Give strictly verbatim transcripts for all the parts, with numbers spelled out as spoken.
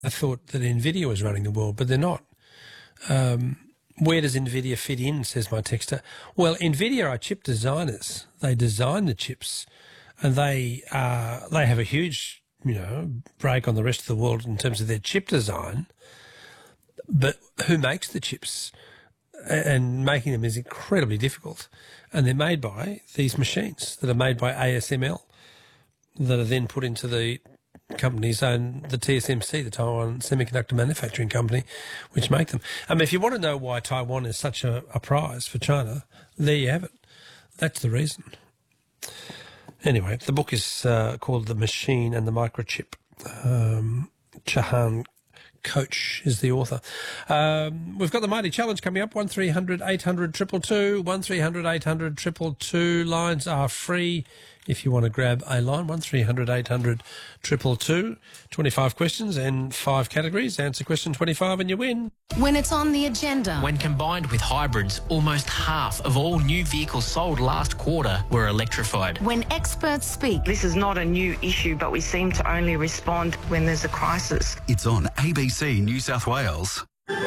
I thought that NVIDIA was running the world, but they're not. Um, where does NVIDIA fit in, says my texter? Well, NVIDIA are chip designers. They design the chips, and they uh, they have a huge, you know, break on the rest of the world in terms of their chip design. But who makes the chips? And making them is incredibly difficult. And they're made by these machines that are made by A S M L that are then put into the companies own the T S M C, the Taiwan Semiconductor Manufacturing Company, which make them. I mean, if you want to know why Taiwan is such a, a prize for China, there you have it. That's the reason. Anyway, the book is uh, called The Machine and the Microchip. Um, Chahan Coach is the author. Um, we've got the Mighty Challenge coming up, one three hundred eight hundred two two two, one three hundred eight hundred two two two. Lines are free if you want to grab a line, one three hundred eight hundred two two two. twenty-five questions and five categories. Answer question twenty-five and you win. When it's on the agenda. When combined with hybrids, almost half of all new vehicles sold last quarter were electrified. When experts speak. This is not a new issue, but we seem to only respond when there's a crisis. It's on A B C New South Wales.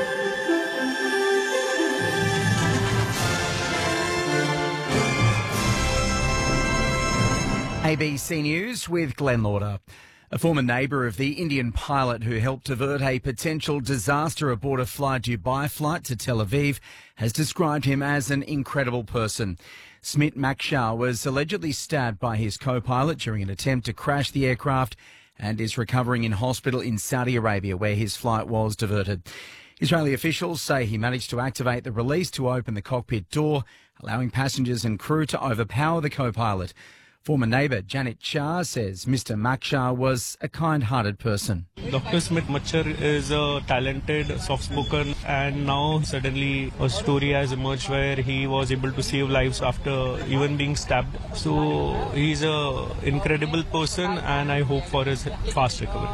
A B C News with Glenn Lauder. A former neighbour of the Indian pilot who helped avert a potential disaster aboard a Fly Dubai flight to Tel Aviv has described him as an incredible person. Smit Makshar was allegedly stabbed by his co-pilot during an attempt to crash the aircraft and is recovering in hospital in Saudi Arabia, where his flight was diverted. Israeli officials say he managed to activate the release to open the cockpit door, allowing passengers and crew to overpower the co-pilot. Former neighbour Janet Shah says Mister Makshar was a kind-hearted person. Doctor Smit Makshar is a talented, soft-spoken, and now suddenly a story has emerged where he was able to save lives after even being stabbed. So he's an incredible person, and I hope for his fast recovery.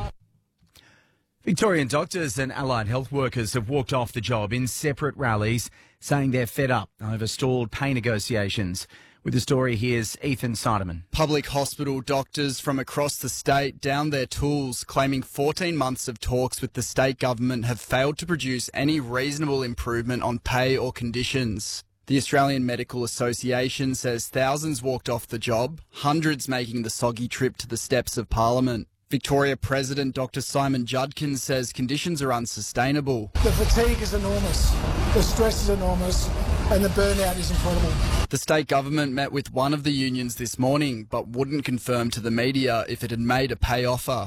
Victorian doctors and allied health workers have walked off the job in separate rallies, saying they're fed up over stalled pay negotiations. With the story, here's Ethan Sideman. Public hospital doctors from across the state downed their tools, claiming fourteen months of talks with the state government have failed to produce any reasonable improvement on pay or conditions. The Australian Medical Association says thousands walked off the job, hundreds making the soggy trip to the steps of Parliament. Victoria President Doctor Simon Judkins says conditions are unsustainable. The fatigue is enormous, the stress is enormous, and the burnout is incredible. The state government met with one of the unions this morning, but wouldn't confirm to the media if it had made a pay offer.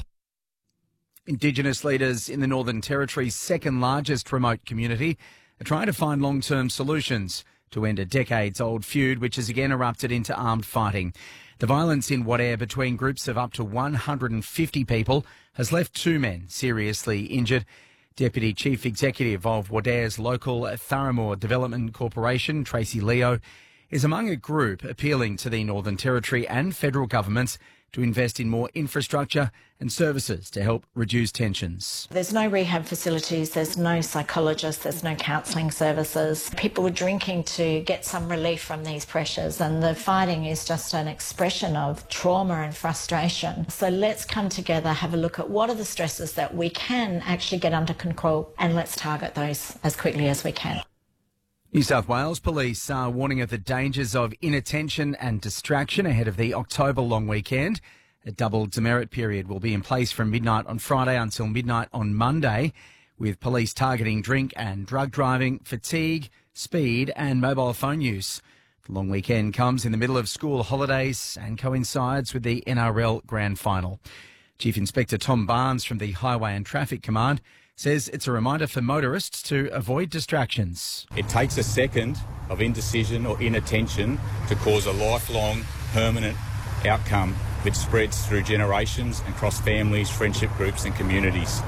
Indigenous leaders in the Northern Territory's second largest remote community are trying to find long-term solutions to end a decades-old feud which has again erupted into armed fighting. The violence in Wadeye between groups of up to one hundred fifty people has left two men seriously injured. Deputy Chief Executive of Wadeye's local Thurramore Development Corporation, Tracy Leo, is among a group appealing to the Northern Territory and federal governments to invest in more infrastructure and services to help reduce tensions. There's no rehab facilities, there's no psychologists, there's no counselling services. People are drinking to get some relief from these pressures, and the fighting is just an expression of trauma and frustration. So let's come together, have a look at what are the stresses that we can actually get under control, and let's target those as quickly as we can. New South Wales police are warning of the dangers of inattention and distraction ahead of the October long weekend. A double demerit period will be in place from midnight on Friday until midnight on Monday, with police targeting drink and drug driving, fatigue, speed and mobile phone use. The long weekend comes in the middle of school holidays and coincides with the N R L Grand Final. Chief Inspector Tom Barnes from the Highway and Traffic Command says it's a reminder for motorists to avoid distractions. It takes a second of indecision or inattention to cause a lifelong, permanent outcome which spreads through generations and across families, friendship groups and communities.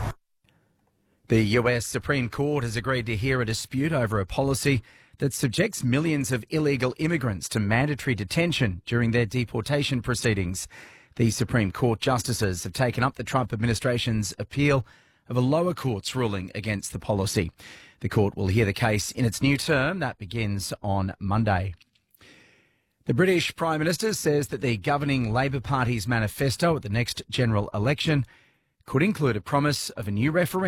The U S Supreme Court has agreed to hear a dispute over a policy that subjects millions of illegal immigrants to mandatory detention during their deportation proceedings. The Supreme Court justices have taken up the Trump administration's appeal of a lower court's ruling against the policy. The court will hear the case in its new term that begins on Monday. The British Prime Minister says that the governing Labor Party's manifesto at the next general election could include a promise of a new referendum